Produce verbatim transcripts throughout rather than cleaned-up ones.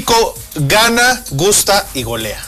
México gana, gusta y golea.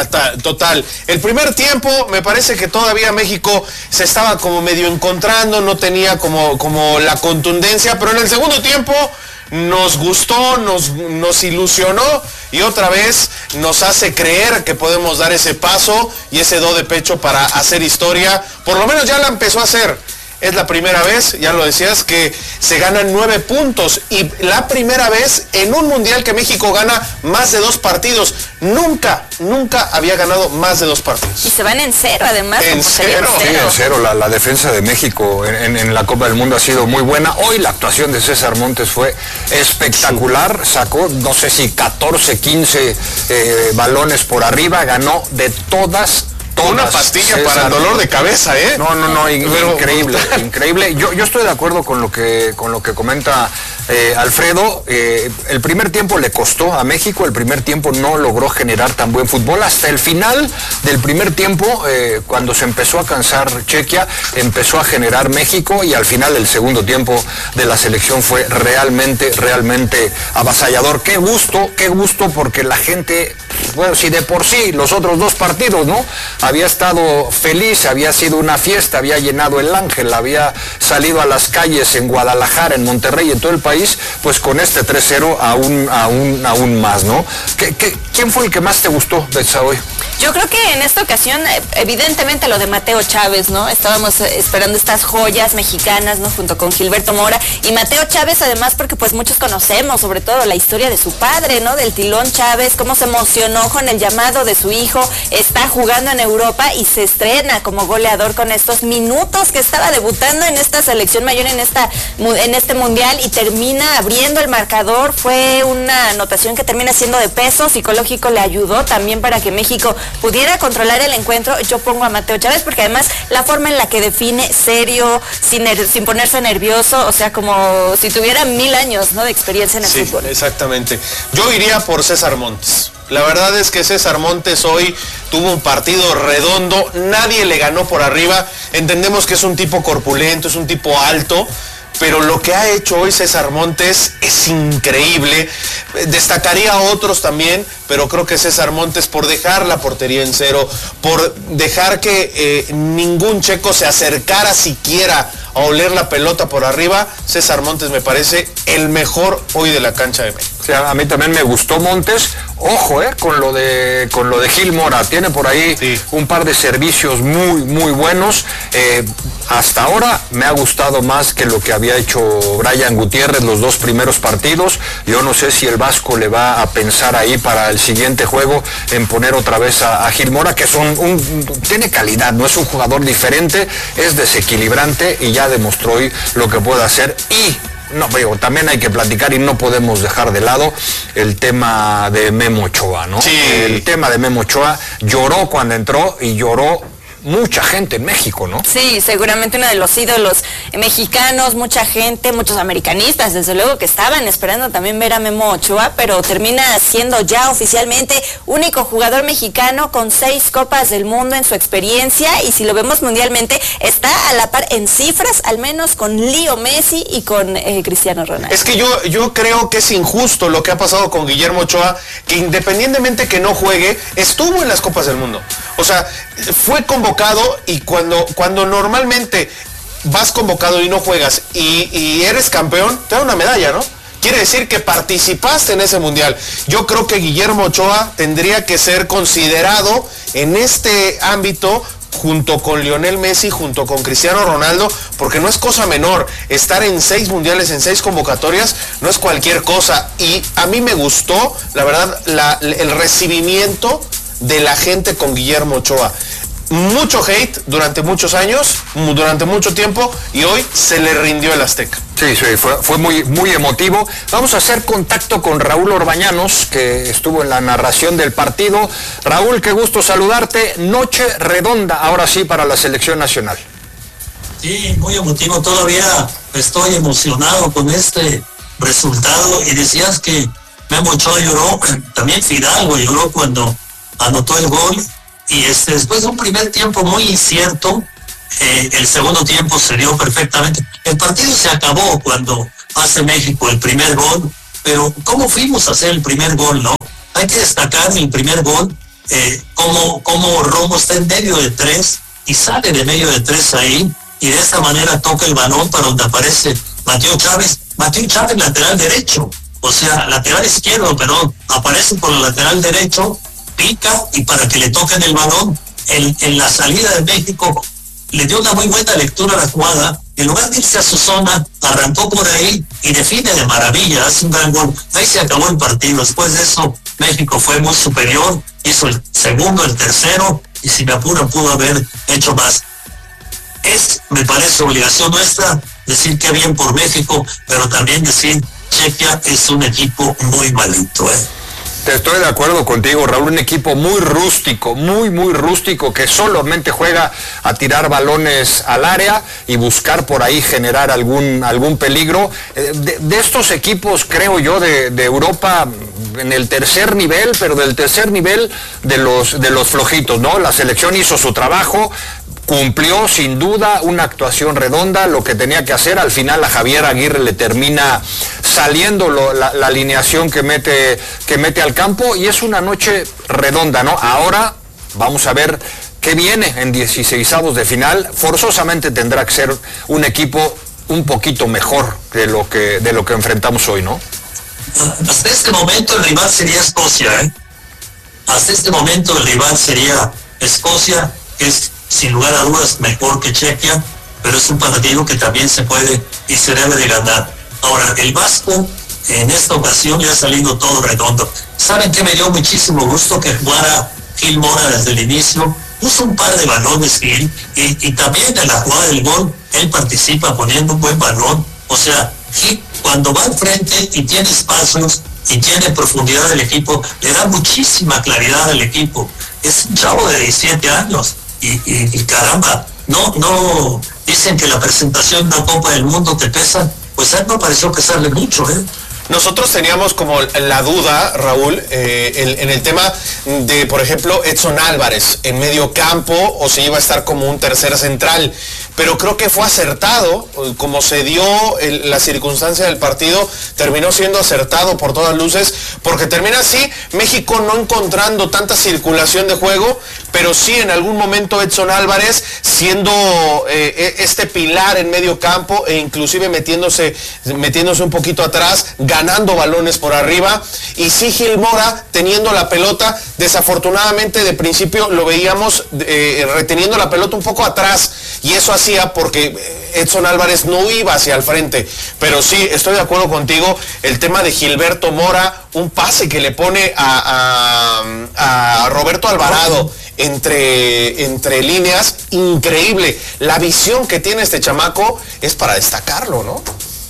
Total, el primer tiempo me parece que todavía México se estaba como medio encontrando, no tenía como, como la contundencia, pero en el segundo tiempo nos gustó, nos, nos ilusionó y otra vez nos hace creer que podemos dar ese paso y ese do de pecho para hacer historia. Por lo menos ya la empezó a hacer. Es la primera vez, ya lo decías, que se ganan nueve puntos y la primera vez en un mundial que México gana más de dos partidos. Nunca, nunca había ganado más de dos partidos. Y se van en cero, además. En cero. Sí, en cero. La, la defensa de México en, en, en la Copa del Mundo ha sido muy buena. Hoy la actuación de César Montes fue espectacular. Sacó, no sé si catorce, quince eh, balones por arriba. Ganó de todas. Una pastilla César, para el dolor de cabeza, ¿eh? No, no, no, in, Pero, increíble, increíble. Yo, yo estoy de acuerdo con lo que, con lo que comenta eh, Alfredo. Eh, el primer tiempo le costó a México, el primer tiempo no logró generar tan buen fútbol. Hasta el final del primer tiempo, eh, cuando se empezó a cansar Chequia, empezó a generar México y al final el segundo tiempo de la selección fue realmente, realmente avasallador. Qué gusto, qué gusto porque la gente, bueno, si de por sí los otros dos partidos, ¿no? Había estado feliz, había sido una fiesta, había llenado el Ángel, había salido a las calles en Guadalajara, en Monterrey, en todo el país, pues con este tres cero aún, aún, aún más, ¿no? ¿Qué, qué, ¿Quién fue el que más te gustó, Betsa, hoy? Yo creo que en esta ocasión, evidentemente lo de Mateo Chávez, ¿no? Estábamos esperando estas joyas mexicanas, ¿no? Junto con Gilberto Mora. Y Mateo Chávez, además, porque pues muchos conocemos, sobre todo la historia de su padre, ¿no? Del Tilón Chávez, cómo se emocionó con el llamado de su hijo, está jugando en Europa y se estrena como goleador con estos minutos que estaba debutando en esta selección mayor, en, esta, en este mundial, y termina abriendo el marcador. Fue una anotación que termina siendo de peso, psicológico le ayudó también para que México pudiera controlar el encuentro. Yo pongo a Mateo Chávez porque además la forma en la que define, serio, sin, sin ponerse nervioso, o sea, como si tuviera mil años, ¿no? de experiencia en el sí, fútbol. Exactamente. Yo iría por César Montes. La verdad es que César Montes hoy tuvo un partido redondo, nadie le ganó por arriba. Entendemos que es un tipo corpulento, es un tipo alto, pero lo que ha hecho hoy César Montes es increíble. Destacaría a otros también, pero creo que César Montes, por dejar la portería en cero, por dejar que eh, ningún checo se acercara siquiera a oler la pelota por arriba, César Montes me parece el mejor hoy de la cancha de México. O sea, a mí también me gustó Montes. Ojo, eh, con lo de con lo de Gil Mora. Tiene por ahí sí. un par de servicios muy, muy buenos. Eh, hasta ahora me ha gustado más que lo que había hecho Brian Gutiérrez los dos primeros partidos. Yo no sé si el Vasco le va a pensar ahí para el siguiente juego en poner otra vez a, a Gil Mora, que es un, un, tiene calidad, no es un jugador diferente, es desequilibrante y ya demostró hoy lo que puede hacer. Y no, pero también hay que platicar y no podemos dejar de lado el tema de Memo Ochoa, ¿no? Sí. El tema de Memo Ochoa, lloró cuando entró y lloró mucha gente en México, ¿no? Sí, seguramente uno de los ídolos mexicanos, mucha gente, muchos americanistas, desde luego, que estaban esperando también ver a Memo Ochoa, pero termina siendo ya oficialmente único jugador mexicano con seis Copas del Mundo en su experiencia, y si lo vemos mundialmente, está a la par en cifras, al menos con Leo Messi y con eh, Cristiano Ronaldo. Es que yo, yo creo que es injusto lo que ha pasado con Guillermo Ochoa, que independientemente que no juegue, estuvo en las Copas del Mundo. O sea, fue convocado y cuando, cuando normalmente vas convocado y no juegas y, y eres campeón, te da una medalla, ¿no? Quiere decir que participaste en ese mundial. Yo creo que Guillermo Ochoa tendría que ser considerado en este ámbito junto con Lionel Messi, junto con Cristiano Ronaldo, porque no es cosa menor. Estar en seis mundiales, en seis convocatorias, no es cualquier cosa. Y a mí me gustó, la verdad, la, el recibimiento de la gente con Guillermo Ochoa. Mucho hate durante muchos años, durante mucho tiempo, y hoy se le rindió el Azteca. Sí, sí, fue, fue muy, muy emotivo. Vamos a hacer contacto con Raúl Orbañanos, que estuvo en la narración del partido. Raúl, qué gusto saludarte. Noche redonda, ahora sí, para la selección nacional. Sí, muy emotivo. Todavía estoy emocionado con este resultado. Y decías que Memo Ochoa lloró, también Fidalgo lloró cuando anotó el gol. Y este, después de un primer tiempo muy incierto, eh, el segundo tiempo se dio perfectamente. El partido se acabó cuando hace México el primer gol, pero ¿cómo fuimos a hacer el primer gol, no? Hay que destacar el primer gol, eh, cómo, cómo Romo está en medio de tres y sale de medio de tres ahí, y de esta manera toca el balón para donde aparece Mateo Chávez. Mateo Chávez, lateral derecho, o sea, lateral izquierdo, perdón, aparece por el lateral derecho, pica, y para que le toquen el balón, en, en la salida de México, le dio una muy buena lectura a la jugada. En lugar de irse a su zona, arrancó por ahí y define de maravilla, hace un gran gol. Ahí se acabó el partido. Después de eso, México fue muy superior, hizo el segundo, el tercero, y si me apuran pudo haber hecho más. Es, me parece, obligación nuestra decir que bien por México, pero también decir Chequia es un equipo muy malito, ¿eh? Estoy de acuerdo contigo, Raúl, un equipo muy rústico, muy, muy rústico, que solamente juega a tirar balones al área y buscar por ahí generar algún, algún peligro. De, de estos equipos, creo yo, de, de Europa, en el tercer nivel, pero del tercer nivel de los, de los flojitos, ¿no? La selección hizo su trabajo, cumplió sin duda una actuación redonda, lo que tenía que hacer. Al final a Javier Aguirre le termina saliendo lo, la, la alineación que mete, que mete al campo, y es una noche redonda, ¿no? Ahora vamos a ver qué viene en dieciseisavos de final. Forzosamente tendrá que ser un equipo un poquito mejor de lo que, de lo que enfrentamos hoy, ¿no? Hasta este momento el rival sería Escocia, ¿eh? Hasta este momento el rival sería Escocia, que es sin lugar a dudas mejor que Chequia, pero es un partido que también se puede y se debe de ganar. Ahora, el Vasco en esta ocasión ya ha salido todo redondo. ¿Saben qué? Me dio muchísimo gusto que jugara Gil Mora desde el inicio. Puso un par de balones Gil, y, y también en la jugada del gol él participa poniendo un buen balón. O sea, Gil, cuando va al frente y tiene espacios y tiene profundidad del equipo, le da muchísima claridad al equipo. Es un chavo de diecisiete años. Y, y, y caramba, no, no, dicen que la presentación de la Copa del Mundo te pesa, pues a él no pareció pesarle mucho, ¿eh? Nosotros teníamos como la duda, Raúl, eh, el, en el tema de, por ejemplo, Edson Álvarez en medio campo, o si iba a estar como un tercer central, pero creo que fue acertado, como se dio el, la circunstancia del partido, terminó siendo acertado por todas luces, porque termina así, México no encontrando tanta circulación de juego, pero sí en algún momento Edson Álvarez siendo eh, este pilar en medio campo, e inclusive metiéndose, metiéndose un poquito atrás, ganando balones por arriba, y sí Gil Mora teniendo la pelota. Desafortunadamente de principio lo veíamos eh, reteniendo la pelota un poco atrás, y eso hacía porque Edson Álvarez no iba hacia el frente. Pero sí, estoy de acuerdo contigo, el tema de Gilberto Mora, un pase que le pone a, a, a Roberto Alvarado entre, entre líneas, increíble. La visión que tiene este chamaco es para destacarlo, ¿no?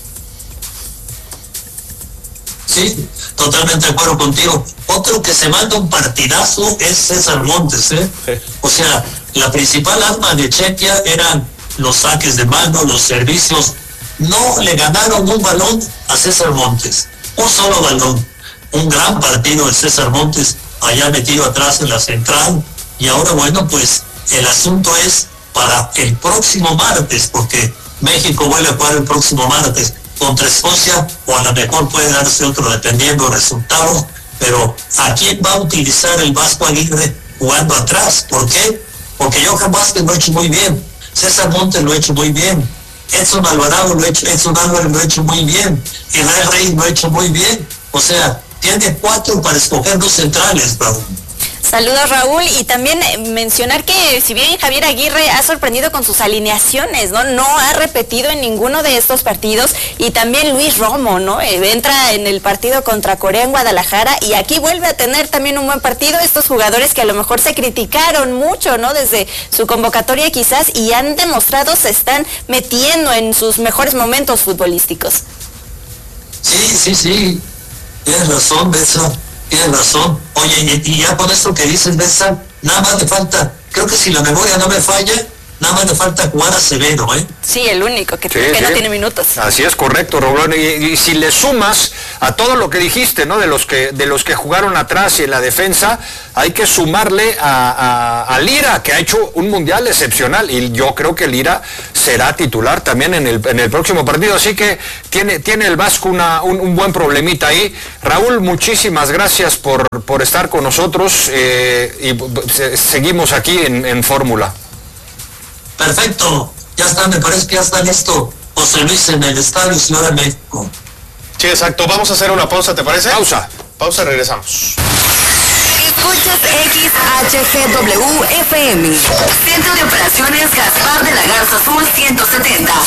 Sí, totalmente de acuerdo contigo. Otro que se manda un partidazo es César Montes, ¿eh? Sí. O sea, la principal arma de Chequia eran los saques de mano, los servicios. No le ganaron un balón a César Montes, un solo balón. Un gran partido de César Montes, allá metido atrás en la central. Y ahora, bueno, pues el asunto es para el próximo martes, porque México vuelve a jugar el próximo martes contra Escocia, o a lo mejor puede darse otro dependiendo del resultado. Pero ¿a quién va a utilizar el Vasco Aguirre jugando atrás? ¿Por qué? Porque Johan Vázquez lo ha hecho muy bien, César Montes lo ha hecho muy bien, Edson Alvarado lo ha hecho, Edson Álvarez lo ha hecho muy bien, Israel Reyes lo ha hecho muy bien. O sea, tiene cuatro para escoger dos centrales, Raúl. Saludos, Raúl, y también mencionar que si bien Javier Aguirre ha sorprendido con sus alineaciones, ¿no? No ha repetido en ninguno de estos partidos, y también Luis Romo, ¿no? Eh, entra en el partido contra Corea en Guadalajara, y aquí vuelve a tener también un buen partido. Estos jugadores que a lo mejor se criticaron mucho, ¿no? Desde su convocatoria quizás, y han demostrado se están metiendo en sus mejores momentos futbolísticos. Sí, sí, sí, tienes razón, Besa. Tienes razón. Oye, y, y ya con esto que dices, Besa, nada más le falta, creo que si la memoria no me falla, nada más le falta jugar a Acevedo, ¿eh? Sí, el único que, Sí, que sí. no tiene minutos. Así es, correcto, Roblón. Y, y si le sumas a todo lo que dijiste, ¿no? De los que, de los que jugaron atrás y en la defensa, hay que sumarle a, a, a Lira, que ha hecho un mundial excepcional. Y yo creo que Lira será titular también en el, en el próximo partido. Así que tiene, tiene el Vasco una, un, un buen problemita ahí. Raúl, muchísimas gracias por, por estar con nosotros eh, y se, seguimos aquí en, en Fórmula. Perfecto, ya está, me parece que ya está listo José Luis en el Estadio Ciudad de México. Sí, exacto. Vamos a hacer una pausa, ¿te parece? Pausa. Pausa, regresamos. Escuchas X H G W F M. Centro de Operaciones Gaspar de la Garza Azul ciento setenta.